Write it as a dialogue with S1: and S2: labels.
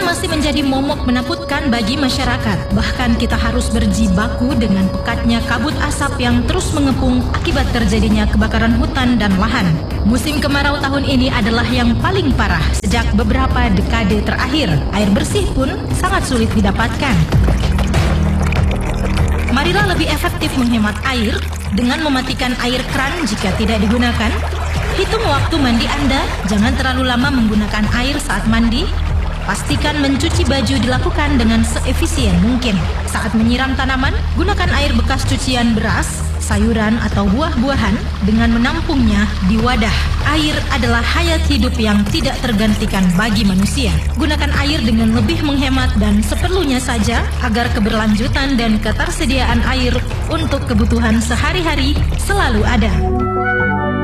S1: masih menjadi momok menakutkan bagi masyarakat. Bahkan kita harus berjibaku dengan pekatnya kabut asap yang terus mengepung akibat terjadinya kebakaran hutan dan lahan. Musim kemarau tahun ini adalah yang paling parah sejak beberapa dekade terakhir. Air bersih pun sangat sulit didapatkan. Marilah lebih efektif menghemat air dengan mematikan air kran jika tidak digunakan. Hitung waktu mandi Anda, jangan terlalu lama menggunakan air saat mandi. Pastikan mencuci baju dilakukan dengan seefisien mungkin. Saat menyiram tanaman, gunakan air bekas cucian beras, sayuran atau buah-buahan dengan menampungnya di wadah. Air adalah hayat hidup yang tidak tergantikan bagi manusia. Gunakan air dengan lebih menghemat dan seperlunya saja agar keberlanjutan dan ketersediaan air untuk kebutuhan sehari-hari selalu ada.